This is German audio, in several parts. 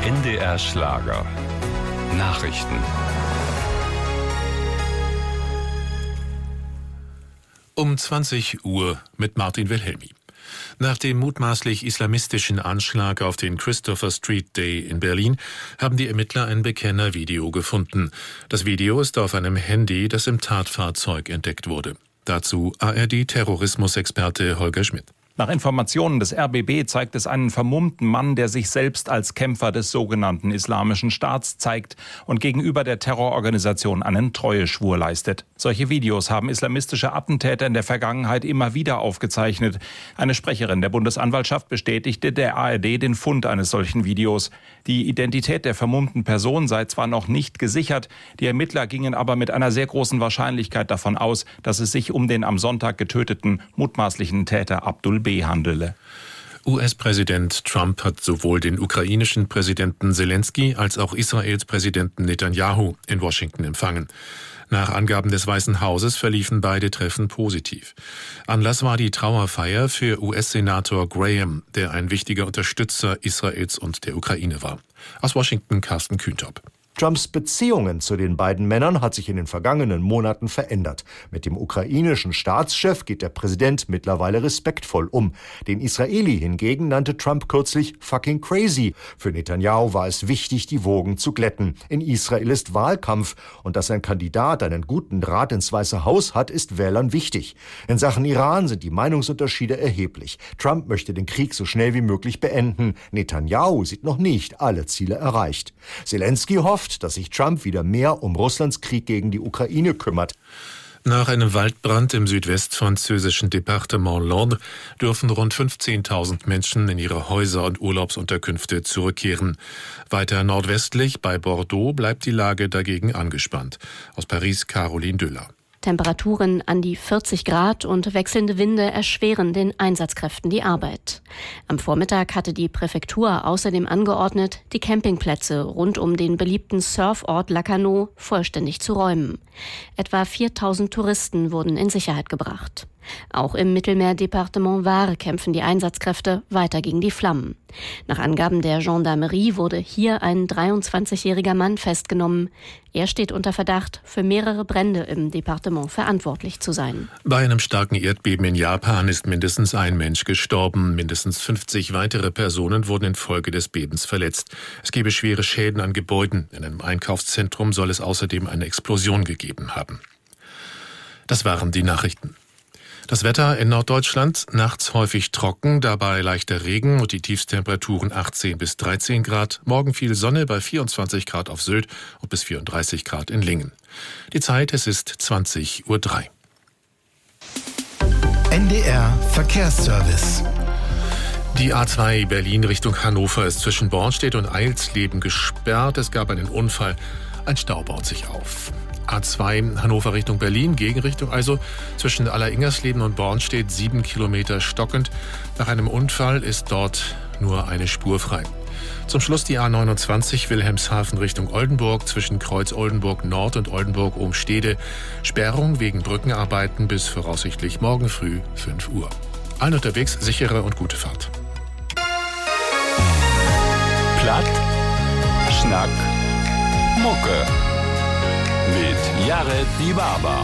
NDR Schlager. Nachrichten. Um 20 Uhr mit Martin Wilhelmi. Nach dem mutmaßlich islamistischen Anschlag auf den Christopher Street Day in Berlin haben die Ermittler ein Bekennervideo gefunden. Das Video ist auf einem Handy, das im Tatfahrzeug entdeckt wurde. Dazu ARD-Terrorismusexperte Holger Schmidt. Nach Informationen des RBB zeigt es einen vermummten Mann, der sich selbst als Kämpfer des sogenannten Islamischen Staats zeigt und gegenüber der Terrororganisation einen Treueschwur leistet. Solche Videos haben islamistische Attentäter in der Vergangenheit immer wieder aufgezeichnet. Eine Sprecherin der Bundesanwaltschaft bestätigte der ARD den Fund eines solchen Videos. Die Identität der vermummten Person sei zwar noch nicht gesichert, die Ermittler gingen aber mit einer sehr großen Wahrscheinlichkeit davon aus, dass es sich um den am Sonntag getöteten mutmaßlichen Täter Abdul B. handele. US-Präsident Trump hat sowohl den ukrainischen Präsidenten Zelensky als auch Israels Präsidenten Netanyahu in Washington empfangen. Nach Angaben des Weißen Hauses verliefen beide Treffen positiv. Anlass war die Trauerfeier für US-Senator Graham, der ein wichtiger Unterstützer Israels und der Ukraine war. Aus Washington Carsten Kühntop. Trumps Beziehungen zu den beiden Männern hat sich in den vergangenen Monaten verändert. Mit dem ukrainischen Staatschef geht der Präsident mittlerweile respektvoll um. Den Israeli hingegen nannte Trump kürzlich fucking crazy. Für Netanyahu war es wichtig, die Wogen zu glätten. In Israel ist Wahlkampf und dass ein Kandidat einen guten Draht ins Weiße Haus hat, ist Wählern wichtig. In Sachen Iran sind die Meinungsunterschiede erheblich. Trump möchte den Krieg so schnell wie möglich beenden. Netanyahu sieht noch nicht alle Ziele erreicht. Zelensky hofft, dass sich Trump wieder mehr um Russlands Krieg gegen die Ukraine kümmert. Nach einem Waldbrand im südwestfranzösischen Departement L'Ordre dürfen rund 15.000 Menschen in ihre Häuser und Urlaubsunterkünfte zurückkehren. Weiter nordwestlich bei Bordeaux bleibt die Lage dagegen angespannt. Aus Paris Caroline Döller. Temperaturen an die 40 Grad und wechselnde Winde erschweren den Einsatzkräften die Arbeit. Am Vormittag hatte die Präfektur außerdem angeordnet, die Campingplätze rund um den beliebten Surfort Lacanau vollständig zu räumen. Etwa 4.000 Touristen wurden in Sicherheit gebracht. Auch im Mittelmeerdepartement Var kämpfen die Einsatzkräfte weiter gegen die Flammen. Nach Angaben der Gendarmerie wurde hier ein 23-jähriger Mann festgenommen. Er steht unter Verdacht, für mehrere Brände im Departement verantwortlich zu sein. Bei einem starken Erdbeben in Japan ist mindestens ein Mensch gestorben. Mindestens 50 weitere Personen wurden infolge des Bebens verletzt. Es gebe schwere Schäden an Gebäuden. In einem Einkaufszentrum soll es außerdem eine Explosion gegeben haben. Das waren die Nachrichten. Das Wetter in Norddeutschland, nachts häufig trocken, dabei leichter Regen und die Tiefstemperaturen 18 bis 13 Grad. Morgen viel Sonne bei 24 Grad auf Sylt und bis 34 Grad in Lingen. Die Zeit, es ist 20:03 Uhr. NDR Verkehrsservice. Die A2 Berlin Richtung Hannover ist zwischen Bornstedt und Eilsleben gesperrt. Es gab einen Unfall. Ein Stau baut sich auf. A2 Hannover Richtung Berlin, Gegenrichtung also, zwischen Alleringsersleben und Bornstedt 7 Kilometer stockend. Nach einem Unfall ist dort nur eine Spur frei. Zum Schluss die A29 Wilhelmshaven Richtung Oldenburg zwischen Kreuz Oldenburg Nord und Oldenburg Ohm-Stede. Sperrung wegen Brückenarbeiten bis voraussichtlich morgen früh 5 Uhr. Allen unterwegs sichere und gute Fahrt. Platt, Schnack, Mucke. Mit Jared Dibaba.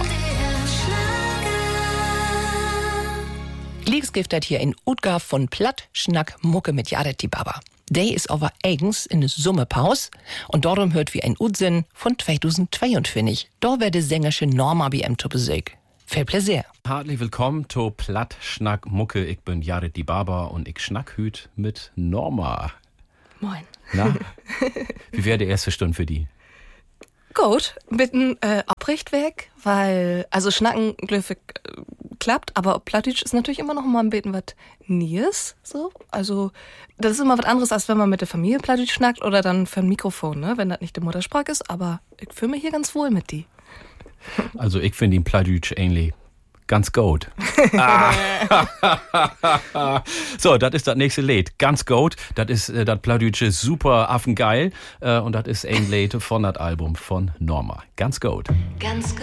Liebesgiftet hier in Utgaf von Platt, Schnack, Mucke mit Jared Dibaba. Day is over eigens in Sommerpaus und darum hört wie ein Utsinn von 2022. Da werde sängerische Norma BM zu Besuch. Viel Plaisir. Herzlich willkommen zu Platt, Schnack, Mucke. Ich bin Jared Dibaba und ich schnack hüt mit Norma. Moin. Na, wie wäre die erste Stunde für die? Gut, mit einem Abrichtweg, weil, also Schnacken, glücklich klappt, aber Plattdeutsch ist natürlich immer noch mal ein bisschen was Nies, so. Also, das ist immer was anderes, als wenn man mit der Familie Plattdeutsch schnackt oder dann für ein Mikrofon, ne, wenn das nicht die Muttersprache ist, aber ich fühle mich hier ganz wohl mit die. Also, ich finde den Plattdeutsch ähnlich ganz gut. So, das ist das nächste Lied. Ganz gut. Das ist das Plattdeutsche super affengeil. Und das ist ein Lied von das Album von Norma. Ganz gut. Ganz